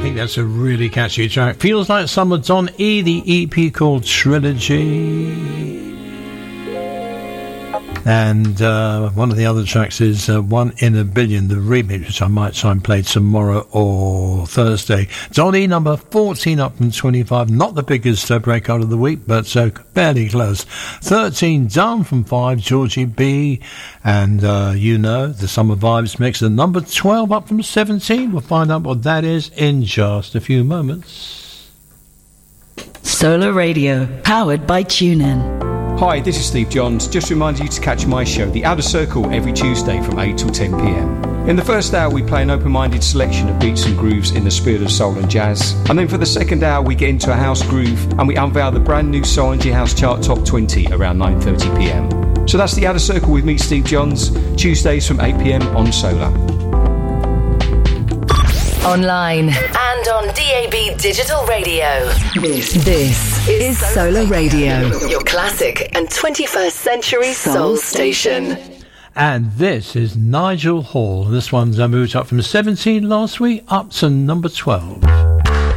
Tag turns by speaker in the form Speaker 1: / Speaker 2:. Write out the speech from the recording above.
Speaker 1: think that's a really catchy track. Feels Like Summer, Don E, the EP called Trilogy. And one of the other tracks is 1 in a Billion, the remix, which I might try and play tomorrow or Thursday. Donny, number 14 up from 25. Not the biggest breakout of the week, but fairly close. 13 down from 5, Georgie B. And the Summer Vibes mix. And number 12 up from 17. We'll find out what that is in just a few moments.
Speaker 2: Solar Radio, powered by TuneIn.
Speaker 3: Hi, this is Steve Johns. Just reminding you to catch my show, The Outer Circle, every Tuesday from 8 till 10 p.m. In the first hour, we play an open-minded selection of beats and grooves in the spirit of soul and jazz. And then for the second hour, we get into a house groove and we unveil the brand new Soul and House Chart Top 20 around 9:30 p.m. So that's The Outer Circle with me, Steve Johns, Tuesdays from 8 p.m. on Solar.
Speaker 4: Online and on DAB Digital Radio.
Speaker 2: This is Solar Radio,
Speaker 4: your classic and 21st century soul station.
Speaker 1: And this is Nigel Hall. This one's moved up from 17 last week up to number 12.